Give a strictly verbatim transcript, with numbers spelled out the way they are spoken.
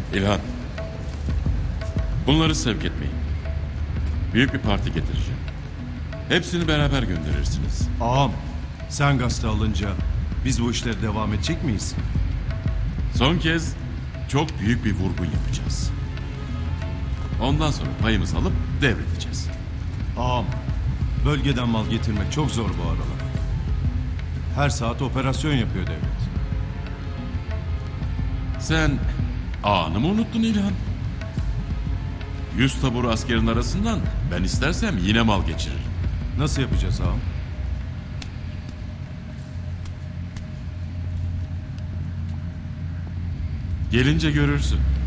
İlhan, bunları sevk etmeyin. Büyük bir parti getireceğim. Hepsini beraber gönderirsiniz. Ağam, sen gazete alınca biz bu işlere devam edecek miyiz? Son kez çok büyük bir vurgun yapacağız. Ondan sonra payımızı alıp devredeceğiz. Ağam, bölgeden mal getirmek çok zor bu aralar. Her saat operasyon yapıyor devlet. Sen ağanı mı unuttun İlhan? Yüz tabur askerin arasından ben istersem yine mal geçiririm. Nasıl yapacağız ağam? Gelince görürsün.